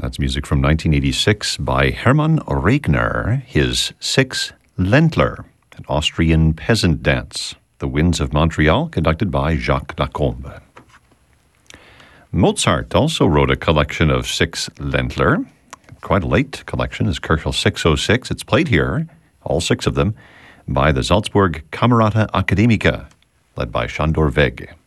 That's music from 1986 by Hermann Regner, his Six Ländler, an Austrian peasant dance. The Winds of Montreal, conducted by Jacques Lacombe. Mozart also wrote a collection of Six Ländler. Quite a late collection, is Köchel 606. It's played here, all six of them, by the Salzburg Camerata Academica, led by Sándor Vég.